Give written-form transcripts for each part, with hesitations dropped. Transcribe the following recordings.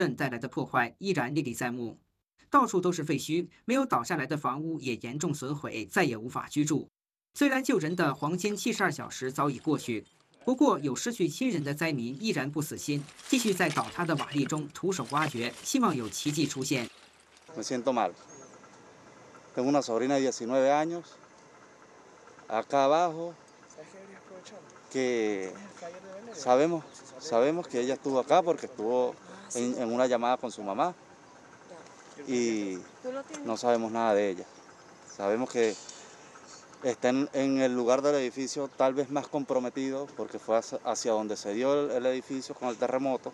带来的破坏依然历历在目，到处都是废墟，没有倒下来的房屋也严重损毁，再也无法居住。虽然救人的黄金72小时早已过去，不过有失去亲人的灾民依然不死心，继续在倒塌的瓦砾中徒手挖掘，希望有奇迹出现。 Me siento mal. Tengo una sobrina de 19 años acá abajo que sabemos que ella estuvo acá porque estuvo en una llamada con su mamá y no sabemos nada de ella. Sabemos que está en el lugar del edificio tal vez más comprometido porque fue hacia donde se dio el edificio con el terremoto.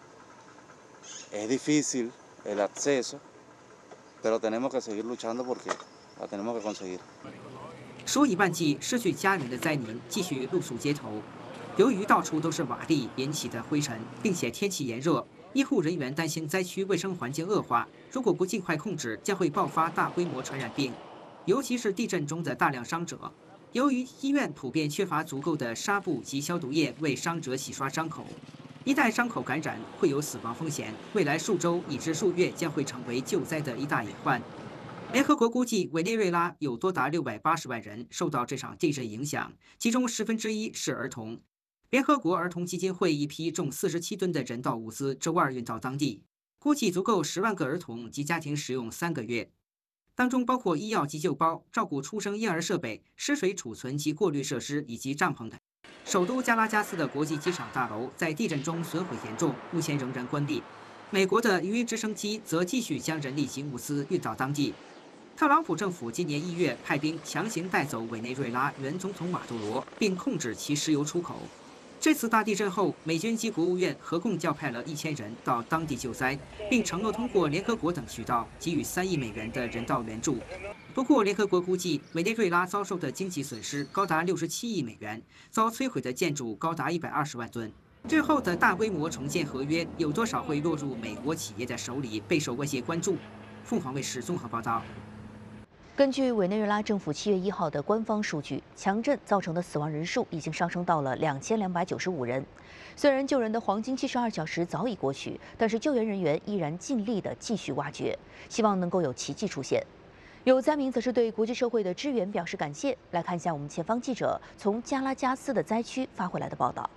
Es difícil el acceso, pero tenemos que seguir luchando porque la tenemos que conseguir. 数以万计失去家人的灾民继续露宿街头，由于到处都是瓦砾引起的灰尘，并且天气炎热，医护人员担心灾区卫生环境恶化，如果不尽快控制，将会爆发大规模传染病，尤其是地震中的大量伤者。由于医院普遍缺乏足够的纱布及消毒液为伤者洗刷伤口，一旦伤口感染，会有死亡风险，未来数周以至数月将会成为救灾的一大隐患。联合国估计，委内瑞拉有多达680万人受到这场地震影响，其中1/10是儿童。联合国儿童基金会一批重47吨的人道物资周二运到当地，估计足够10万个儿童及家庭使用3个月，当中包括医药急救包、照顾出生婴儿设备、湿水储存及过滤设施以及帐篷等。首都加拉加斯的国际机场大楼在地震中损毁严重，目前仍然关闭。美国的鱼直升机则继续将人力及物资运到当地。特朗普政府今年1月派兵强行带走委内瑞拉原总统马杜罗，并控制其石油出口。这次大地震后，美军及国务院合共调派了1000人到当地救灾，并承诺通过联合国等渠道给予3亿美元的人道援助。不过，联合国估计委内瑞拉遭受的经济损失高达67亿美元，遭摧毁的建筑高达120万吨。之后的大规模重建合约有多少会落入美国企业的手里，备受外界关注。凤凰卫视综合报道。 根据委内瑞拉政府7月1号的官方数据，强震造成的死亡人数已经上升到了2295人。虽然救人的黄金72小时早已过去，但是救援人员依然尽力地继续挖掘，希望能够有奇迹出现。有灾民则是对国际社会的支援表示感谢。来看一下我们前方记者从加拉加斯的灾区发回来的报道。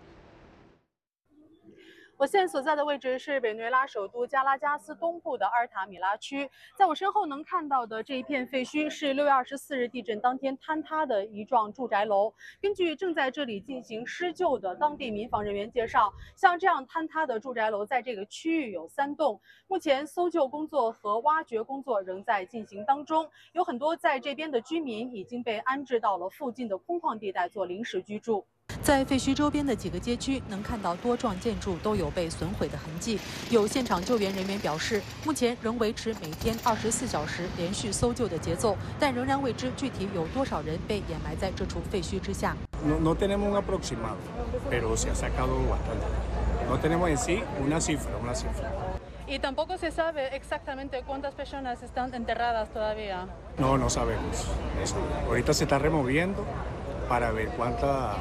我现在所在的位置是委内瑞拉首都加拉加斯东部的阿尔塔米拉区，在我身后能看到的这一片废墟是6月24日地震当天坍塌的一幢住宅楼。根据正在这里进行施救的当地民防人员介绍，像这样坍塌的住宅楼在这个区域有3栋，目前搜救工作和挖掘工作仍在进行当中，有很多在这边的居民已经被安置到了附近的空旷地带做临时居住。在废墟周边的几个街区，能看到多幢建筑都有被损毁的痕迹。有现场救援人员表示，目前仍维持每天24小时连续搜救的节奏，但仍然未知具体有多少人被掩埋在这处废墟之下。 No tenemos un aproximado, pero se ha sacado bastante. No tenemos en sí una cifra. Y tampoco se sabe exactamente cuántas personas están enterradas todavía. No sabemos. Ahorita se está removiendo para ver cuántas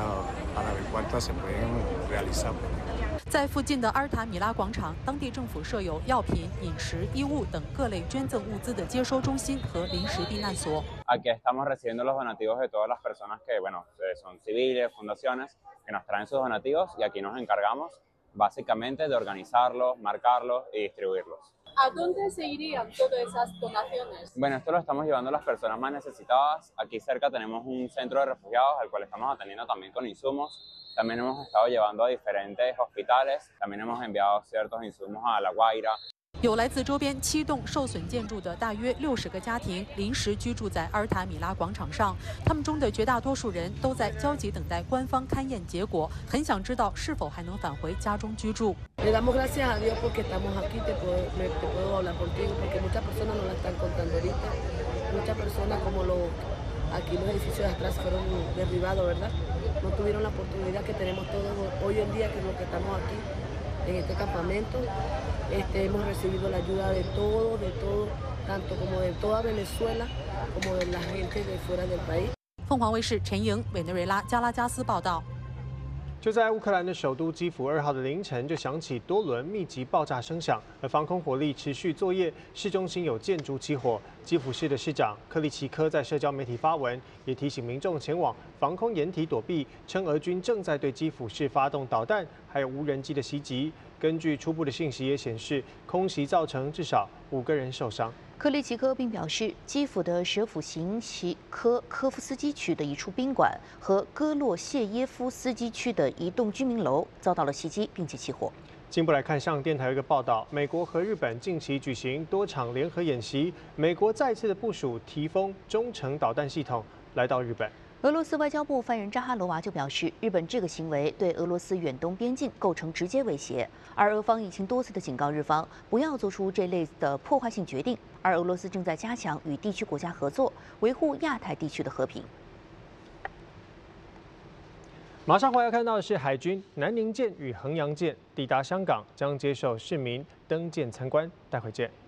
se pueden realizar. 在附近的阿尔塔米拉广场，当地政府设有药品、饮食、衣物等各类捐赠物资的接收中心和临时避难所。 Aquí estamos recibiendo los donativos de todas las personas que, son civiles, fundaciones, que nos traen sus donativos y aquí nos encargamos básicamente de organizarlos, marcarlos y distribuirlos. ¿A dónde se irían todas esas donaciones? Bueno, esto lo estamos llevando a las personas más necesitadas. Aquí cerca tenemos un centro de refugiados al cual estamos atendiendo también con insumos. También hemos estado llevando a diferentes hospitales. También hemos enviado ciertos insumos a La Guaira. 有来自周边7栋受损建筑的大约60个家庭临时居住在阿尔塔米拉广场上，他们中的绝大多数人都在焦急等待官方勘验结果，很想知道是否还能返回家中居住。 Le damos gracias a Dios porque estamos aquí, te puedo hablar contigo porque muchas personas no la están contando ahorita, muchas personas como aquí los edificios de atrás fueron derribados, ¿verdad? No tuvieron la oportunidad que tenemos todos hoy en día, que es lo que estamos aquí en este campamento. Hemos recibido la ayuda de todo, tanto como de toda Venezuela, como de la gente de fuera del país. 凤凰卫视陈莹，委内瑞拉加拉加斯报道。 就在乌克兰的首都基辅2号的凌晨，就响起多轮密集爆炸声响，而防空火力持续作业，市中心有建筑起火。基辅市的市长克利奇科在社交媒体发文，也提醒民众前往防空掩体躲避，称俄军正在对基辅市发动导弹还有无人机的袭击。根据初步的信息也显示，空袭造成至少5个人受伤。 克利奇科并表示，基辅的舍甫琴奇科夫斯基区的一处宾馆和戈洛谢耶夫斯基区的一栋居民楼遭到了袭击，并且起火。 进一步来看，上电台有一个报道，美国和日本近期举行多场联合演习，美国再次的部署提风中程导弹系统来到日本。 俄罗斯外交部发言人扎哈罗娃就表示，日本这个行为对俄罗斯远东边境构成直接威胁，而俄方已经多次的警告日方不要做出这类的破坏性决定，而俄罗斯正在加强与地区国家合作，维护亚太地区的和平。 马上回来看到的是海军南宁舰与衡阳舰抵达香港，将接受市民登舰参观，待会见。